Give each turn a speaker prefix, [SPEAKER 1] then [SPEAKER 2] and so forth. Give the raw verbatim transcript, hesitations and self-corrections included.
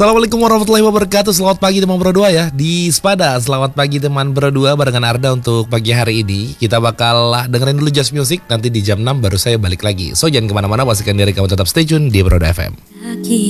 [SPEAKER 1] Assalamualaikum warahmatullahi wabarakatuh. Selamat pagi teman berdua ya. Di Spada, selamat pagi teman berdua barengan Arda untuk pagi hari ini. Kita bakal dengerin dulu Just Music. Nanti di jam enam baru saya balik lagi. So jangan kemana-mana, pastikan diri kamu tetap stay tune di Broda F M.